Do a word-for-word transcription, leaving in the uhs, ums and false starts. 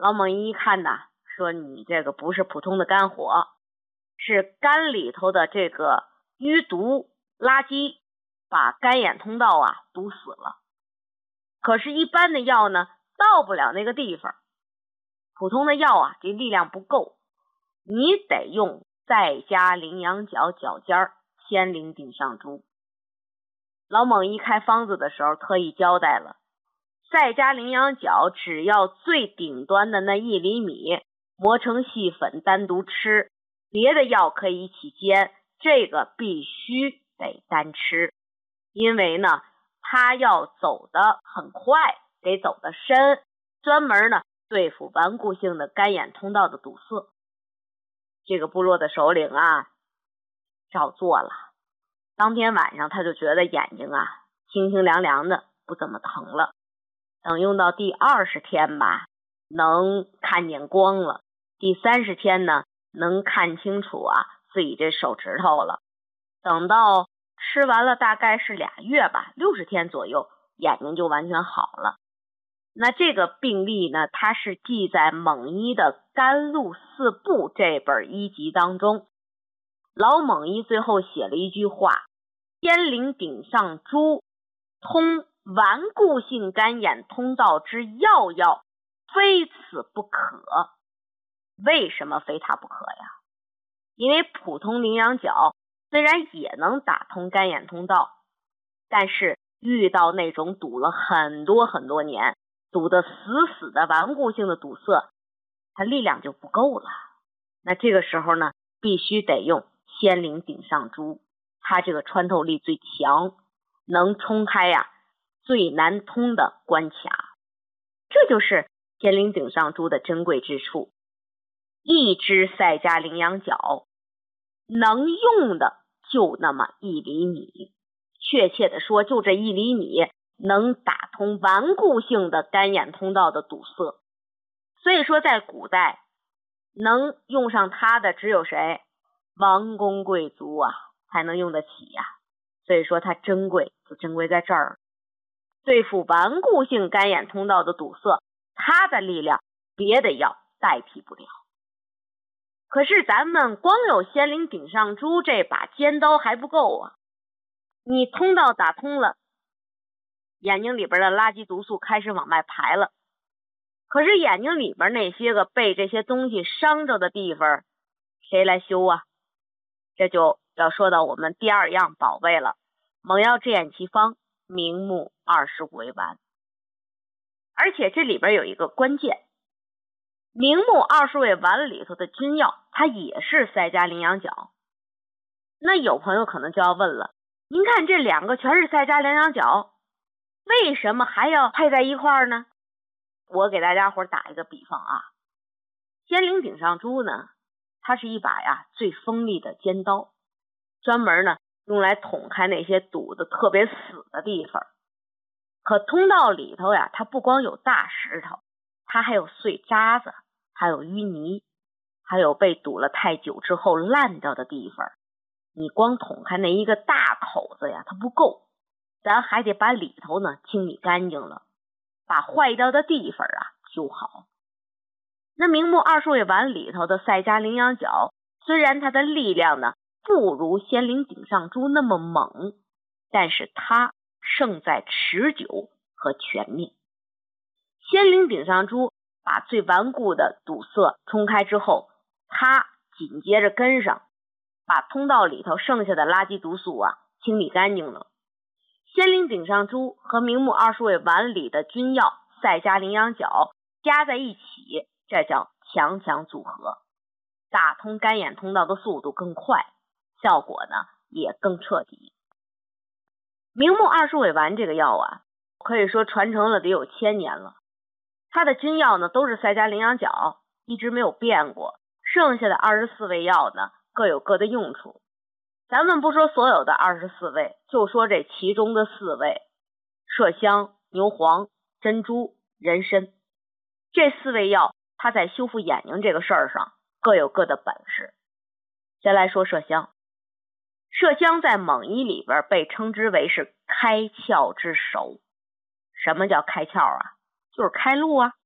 老蒙医一看呐，说你这个不是普通的肝火，是肝里头的这个淤毒垃圾把肝眼通道啊堵死了。可是一般的药呢到不了那个地方，普通的药啊这力量不够，你得用再加羚羊角角尖仙灵顶上珠。老蒙医开方子的时候特意交代了，再加羚羊角只要最顶端的那一厘米磨成细粉单独吃，别的药可以一起煎，这个必须得单吃。因为呢它要走得很快，得走得深，专门呢对付顽固性的肝眼通道的堵塞。这个部落的首领啊照做了，当天晚上他就觉得眼睛啊清清凉凉的，不怎么疼了。等用到第二十天吧，能看见光了。第三十天呢，能看清楚啊自己这手指头了。等到吃完了大概是俩月吧，六十天左右，眼睛就完全好了。那这个病例呢，它是记在蒙医的《甘露四部》这本医集当中。老蒙医最后写了一句话：仙灵顶上珠，通顽固性肝眼通道之要药，非此不可。为什么非它不可呀？因为普通羚羊角虽然也能打通肝眼通道，但是遇到那种堵了很多很多年，堵得死死的顽固性的堵塞，它力量就不够了。那这个时候呢，必须得用仙灵顶上珠，它这个穿透力最强，能冲开呀、啊、最难通的关卡。这就是仙灵顶上珠的珍贵之处。一支赛加羚羊角能用的就那么一厘米，确切的说就这一厘米能打通顽固性的肝眼通道的堵塞。所以说在古代能用上它的只有谁？王公贵族啊才能用得起呀、啊。所以说它珍贵就珍贵在这儿，对付顽固性肝眼通道的堵塞，它的力量别的药代替不了。可是咱们光有仙灵顶上珠这把尖刀还不够啊！你通道打通了，眼睛里边的垃圾毒素开始往外排了，可是眼睛里边那些个被这些东西伤着的地方，谁来修啊？这就要说到我们第二样宝贝了，蒙药制眼奇方明目二十五味丸。而且这里边有一个关键，明目二十味丸里头的君药，它也是赛加羚羊角。那有朋友可能就要问了，您看这两个全是赛加羚羊角，为什么还要配在一块儿呢？我给大家伙打一个比方啊，仙灵顶上珠呢，它是一把呀最锋利的尖刀，专门呢用来捅开那些堵得特别死的地方。可通道里头呀，它不光有大石头，它还有碎渣子，还有淤泥，还有被堵了太久之后烂掉的地方。你光捅开那一个大口子呀，它不够，咱还得把里头呢清理干净了，把坏掉的地方啊修好。那明目二十味丸里头的赛加羚羊角，虽然它的力量呢不如仙灵顶上珠那么猛，但是它胜在持久和全面。仙灵顶上珠把最顽固的堵塞冲开之后，它紧接着跟上，把通道里头剩下的垃圾毒素啊清理干净了。仙灵顶上珠和明目二十味丸里的君药赛加羚羊角加在一起，这叫强强组合，打通肝眼通道的速度更快，效果呢也更彻底。明目二十味丸这个药啊，可以说传承了得有千年了。它的君药呢都是赛加羚羊角，一直没有变过。剩下的二十四味药呢各有各的用处。咱们不说所有的二十四味，就说这其中的四味：麝香、牛黄、珍珠、人参。这四味药它在修复眼睛这个事儿上各有各的本事。先来说麝香。麝香在蒙医里边被称之为是开窍之首。什么叫开窍啊？就是开路啊。